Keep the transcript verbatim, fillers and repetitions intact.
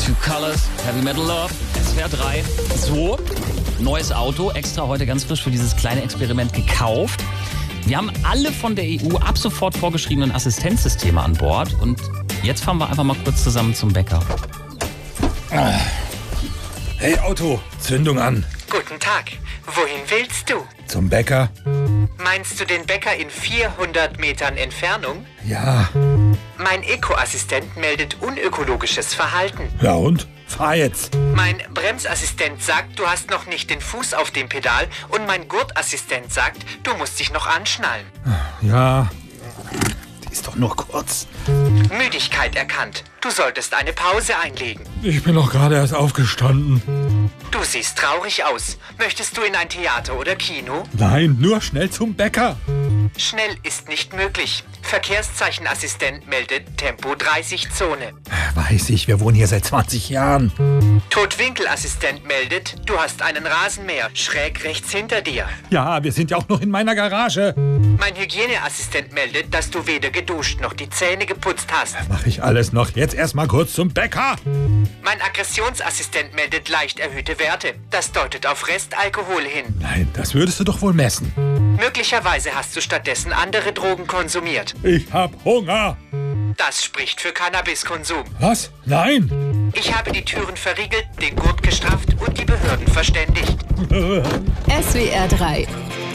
Two Colors, Heavy Metal Love, S W R drei. So, neues Auto, extra heute ganz frisch für dieses kleine Experiment gekauft. Wir haben alle von der E U ab sofort vorgeschriebenen Assistenzsysteme an Bord. Und jetzt fahren wir einfach mal kurz zusammen zum Bäcker. Hey Auto, Zündung an. Guten Tag. Wohin willst du? Zum Bäcker? Meinst du den Bäcker in vierhundert Metern Entfernung? Ja. Mein Eco-Assistent meldet unökologisches Verhalten. Ja und? Fahr jetzt. Mein Bremsassistent sagt, du hast noch nicht den Fuß auf dem Pedal und mein Gurtassistent sagt, du musst dich noch anschnallen. Ja, die ist doch nur kurz. Müdigkeit erkannt. Du solltest eine Pause einlegen. Ich bin doch gerade erst aufgestanden. Du siehst traurig aus. Möchtest du in ein Theater oder Kino? Nein, nur schnell zum Bäcker. Schnell ist nicht möglich. Verkehrszeichenassistent meldet Tempo dreißig Zone. Weiß ich, wir wohnen hier seit zwanzig Jahren. Totwinkelassistent meldet, du hast einen Rasenmäher schräg rechts hinter dir. Ja, wir sind ja auch noch in meiner Garage. Mein Hygieneassistent meldet, dass du weder geduscht noch die Zähne geputzt hast. Mach ich alles noch. Jetzt erstmal kurz zum Bäcker. Mein Aggressionsassistent meldet leicht erhöhte Werte. Das deutet auf Restalkohol hin. Nein, das würdest du doch wohl messen. Möglicherweise hast du stattdessen andere Drogen konsumiert. Ich hab Hunger. Das spricht für Cannabiskonsum. Was? Nein. Ich habe die Türen verriegelt, den Gurt gestrafft und die Behörden verständigt. S W R drei